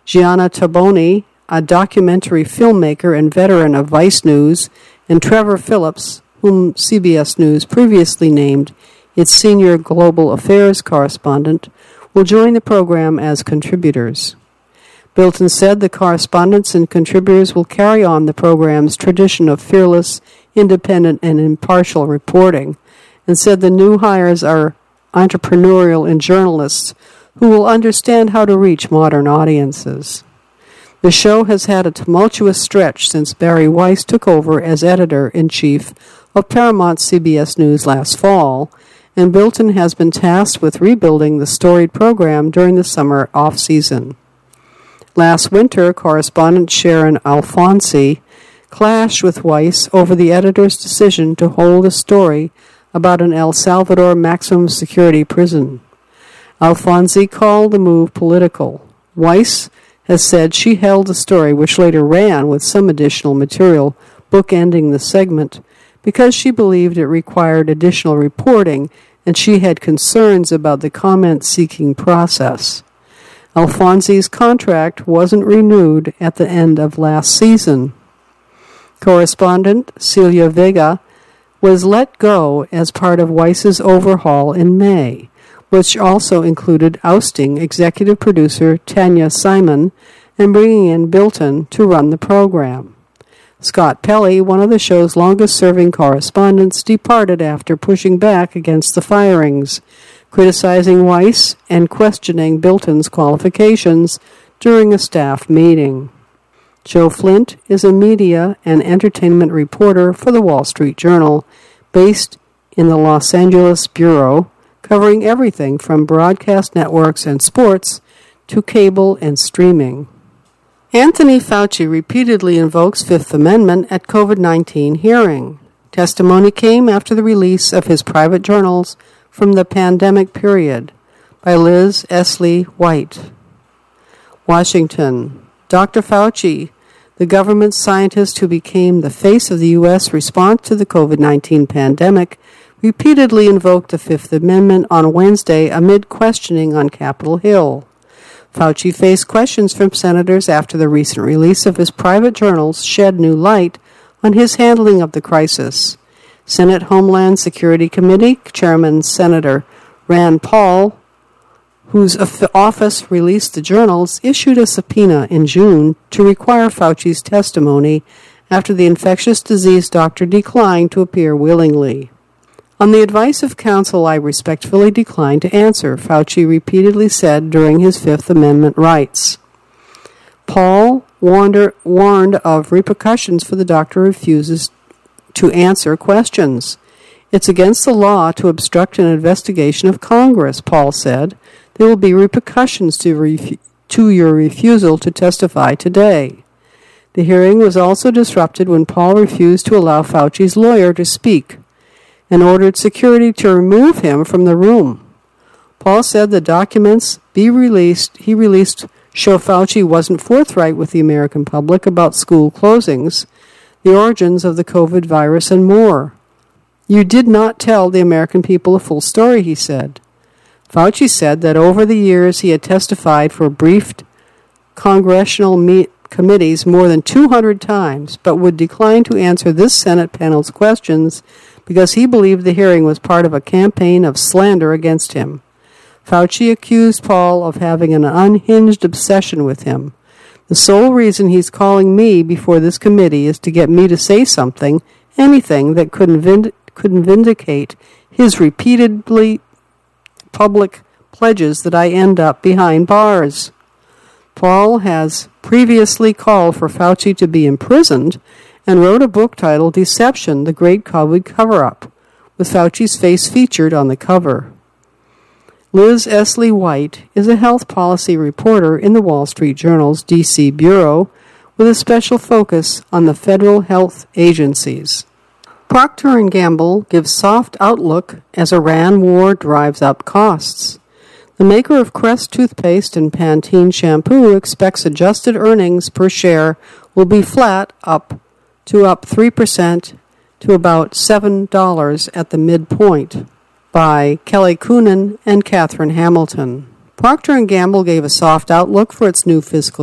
Gianna Taboni, a documentary filmmaker and veteran of Vice News, and Trevor Phillips, whom CBS News previously named its senior global affairs correspondent, will join the program as contributors. Bilton said the correspondents and contributors will carry on the program's tradition of fearless, independent, and impartial reporting, and said the new hires are entrepreneurial and journalists who will understand how to reach modern audiences. The show has had a tumultuous stretch since Barry Weiss took over as editor-in-chief of Paramount CBS News last fall, and Bilton has been tasked with rebuilding the storied program during the summer off-season. Last winter, correspondent Sharon Alfonsi clashed with Weiss over the editor's decision to hold a story about an El Salvador maximum security prison. Alfonsi called the move political. Weiss has said she held the story, which later ran with some additional material, bookending the segment, because she believed it required additional reporting and she had concerns about the comment-seeking process. Alfonsi's contract wasn't renewed at the end of last season. Correspondent Celia Vega was let go as part of Weiss's overhaul in May, which also included ousting executive producer Tanya Simon and bringing in Bilton to run the program. Scott Pelley, one of the show's longest-serving correspondents, departed after pushing back against the firings, criticizing Weiss and questioning Bilton's qualifications during a staff meeting. Joe Flint is a media and entertainment reporter for the Wall Street Journal, based in the Los Angeles bureau, covering everything from broadcast networks and sports to cable and streaming. Anthony Fauci repeatedly invokes Fifth Amendment at COVID-19 hearing. Testimony came after the release of his private journals from the pandemic period by Liz Esley White. Washington. Dr. Fauci, the government scientist who became the face of the U.S. response to the COVID-19 pandemic, repeatedly invoked the Fifth Amendment on Wednesday amid questioning on Capitol Hill. Fauci faced questions from senators after the recent release of his private journals shed new light on his handling of the crisis. Senate Homeland Security Committee Chairman Senator Rand Paul, whose office released the journals, issued a subpoena in June to require Fauci's testimony after the infectious disease doctor declined to appear willingly. On the advice of counsel, I respectfully decline to answer, Fauci repeatedly said during his Fifth Amendment rights. Paul warned of repercussions for the doctor who refuses to answer questions. It's against the law to obstruct an investigation of Congress, Paul said. There will be repercussions to your refusal to testify today. The hearing was also disrupted when Paul refused to allow Fauci's lawyer to speak and ordered security to remove him from the room. Paul said the documents he released show Fauci wasn't forthright with the American public about school closings, the origins of the COVID virus, and more. You did not tell the American people a full story, he said. Fauci said that over the years he had testified for briefed congressional committees more than 200 times, but would decline to answer this Senate panel's questions because he believed the hearing was part of a campaign of slander against him. Fauci accused Paul of having an unhinged obsession with him. The sole reason he's calling me before this committee is to get me to say something, anything that couldn't vindicate his repeatedly public pledges that I end up behind bars. Paul has previously called for Fauci to be imprisoned and wrote a book titled Deception, the Great COVID Cover-Up, with Fauci's face featured on the cover. Liz Esley White is a health policy reporter in the Wall Street Journal's D.C. bureau with a special focus on the federal health agencies. Procter & Gamble gives soft outlook as Iran war drives up costs. The maker of Crest toothpaste and Pantene shampoo expects adjusted earnings per share will be flat up 3% to about $7 at the midpoint, by Kelly Coonan and Catherine Hamilton. Procter & Gamble gave a soft outlook for its new fiscal